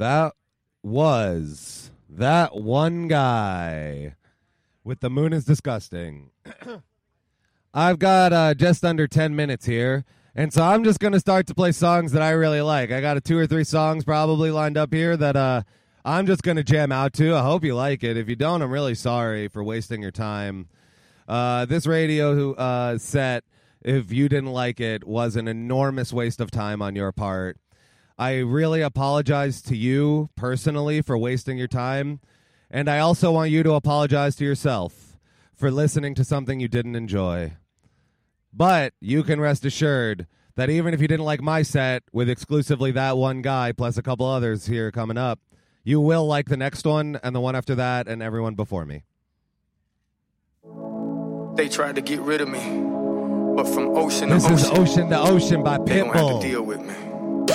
That was that one guy with The Moon is Disgusting. I've got just under 10 minutes here, and so I'm just going to start to play songs that I really like. I got 2 or 3 songs probably lined up here that I'm just going to jam out to. I hope you like it. If you don't, I'm really sorry for wasting your time. This radio set, if you didn't like it, was an enormous waste of time on your part. I really apologize to you personally for wasting your time, and I also want you to apologize to yourself for listening to something you didn't enjoy. But you can rest assured that even if you didn't like my set with exclusively that one guy plus a couple others here coming up, you will like the next one and the one after that and everyone before me. They tried to get rid of me, but from ocean to this ocean, is Ocean to Ocean by they gon' have Pitbull. to deal with me.